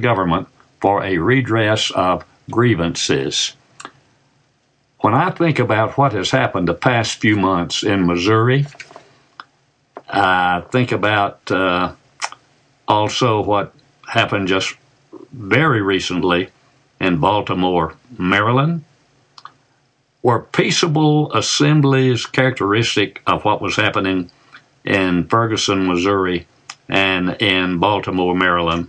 government for a redress of grievances. When I think about what has happened the past few months in Missouri, I think about also what happened just very recently in Baltimore, Maryland, were peaceable assemblies characteristic of what was happening in Ferguson, Missouri, and in Baltimore, Maryland?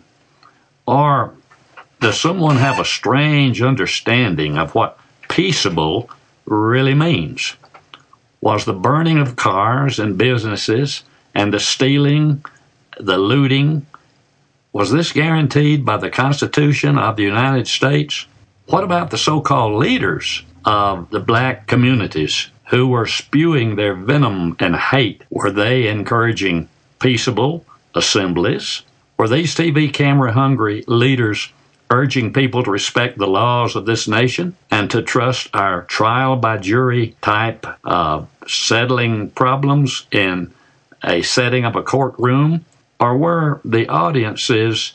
Or does someone have a strange understanding of what peaceable really means? Was the burning of cars and businesses and the stealing, the looting, was this guaranteed by the Constitution of the United States? What about the so-called leaders of the black communities who were spewing their venom and hate? Were they encouraging peaceable assemblies? Were these TV camera-hungry leaders urging people to respect the laws of this nation and to trust our trial-by-jury type of settling problems in a setting of a courtroom? Or were the audiences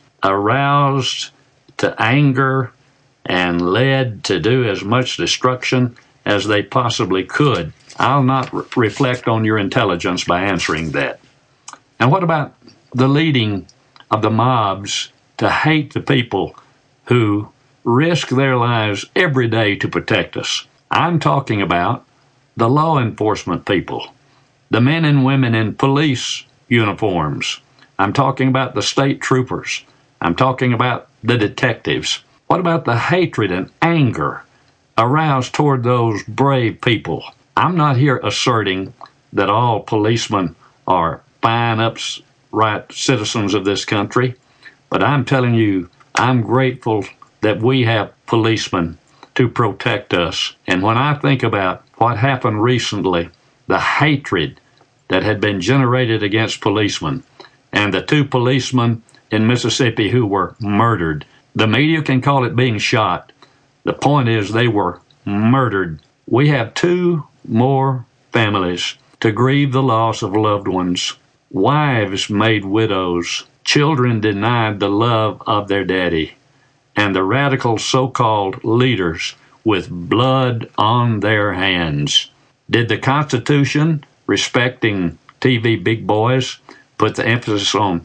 aroused to anger and led to do as much destruction as they possibly could? I'll not reflect on your intelligence by answering that. And what about the leading of the mobs to hate the people who risk their lives every day to protect us? I'm talking about the law enforcement people, the men and women in police uniforms. I'm talking about the state troopers. I'm talking about the detectives. What about the hatred and anger aroused toward those brave people? I'm not here asserting that all policemen are fine, upright citizens of this country, but I'm telling you, I'm grateful that we have policemen to protect us. And when I think about what happened recently, the hatred that had been generated against policemen, and the 2 policemen in Mississippi who were murdered. The media can call it being shot. The point is they were murdered. We have 2 more families to grieve the loss of loved ones, wives made widows, children denied the love of their daddy, and the radical so-called leaders with blood on their hands. Did the Constitution, respecting TV big boys, put the emphasis on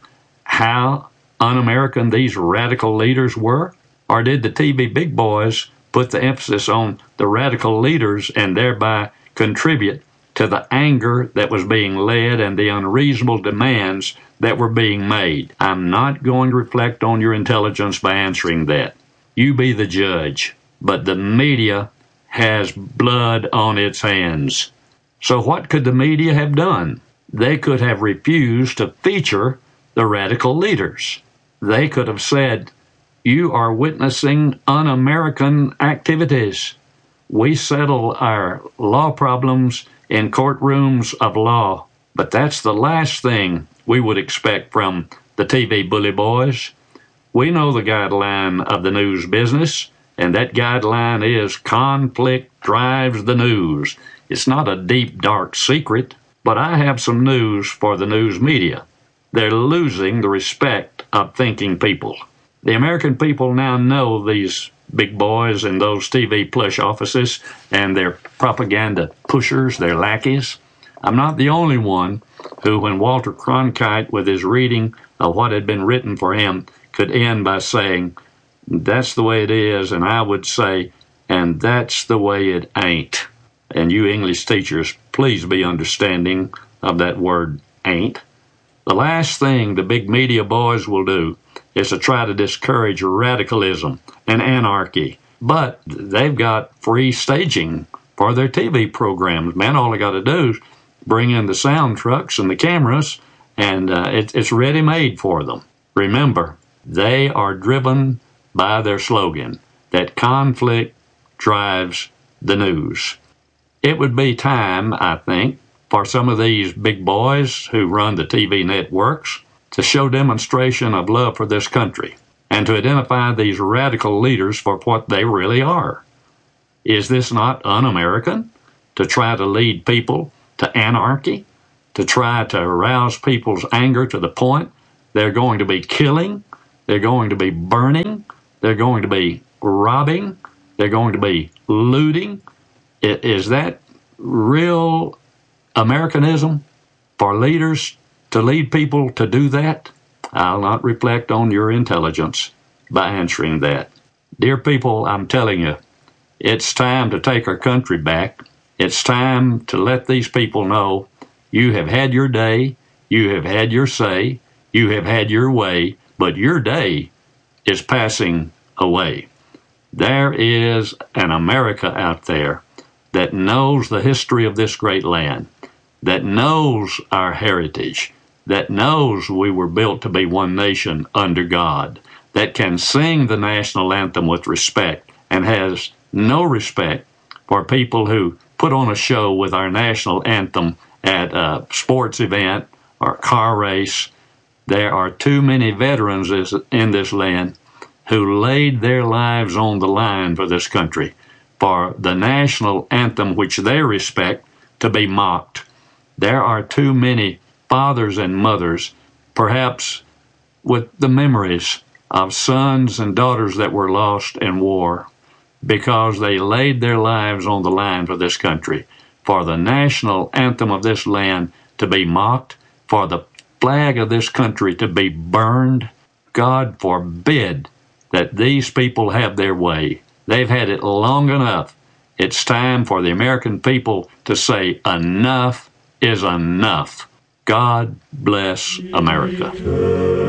how un-American these radical leaders were? Or did the TV big boys put the emphasis on the radical leaders and thereby contribute to the anger that was being led and the unreasonable demands that were being made? I'm not going to reflect on your intelligence by answering that. You be the judge. But the media has blood on its hands. So what could the media have done? They could have refused to feature the radical leaders. They could have said, you are witnessing un-American activities. We settle our law problems in courtrooms of law. But that's the last thing we would expect from the TV bully boys. We know the guideline of the news business, and that guideline is conflict drives the news. It's not a deep, dark secret. But I have some news for the news media. They're losing the respect of thinking people. The American people now know these big boys in those TV plush offices and their propaganda pushers, their lackeys. I'm not the only one who, when Walter Cronkite, with his reading of what had been written for him, could end by saying, that's the way it is, and I would say, and that's the way it ain't. And you English teachers, please be understanding of that word ain't. The last thing the big media boys will do is to try to discourage radicalism and anarchy. But they've got free staging for their TV programs. Man, all they got to do is bring in the sound trucks and the cameras, and it's ready-made for them. Remember, they are driven by their slogan, that conflict drives the news. It would be time, I think, for some of these big boys who run the TV networks to show demonstration of love for this country and to identify these radical leaders for what they really are. Is this not un-American to try to lead people to anarchy, to try to arouse people's anger to the point they're going to be killing They're going to be burning. They're going to be robbing. They're going to be looting. Is that real Americanism for leaders to lead people to do that? I'll not reflect on your intelligence by answering that. Dear people, I'm telling you, it's time to take our country back. It's time to let these people know you have had your day, you have had your say, you have had your way, but your day is passing away. There is an America out there that knows the history of this great land, that knows our heritage, that knows we were built to be one nation under God, that can sing the national anthem with respect and has no respect for people who put on a show with our national anthem at a sports event or car race. There are too many veterans in this land who laid their lives on the line for this country, for the national anthem which they respect to be mocked. There are too many fathers and mothers, perhaps with the memories of sons and daughters that were lost in war, because they laid their lives on the line for this country, for the national anthem of this land to be mocked, for the flag of this country to be burned. God forbid that these people have their way. They've had it long enough. It's time for the American people to say enough is enough. God bless America.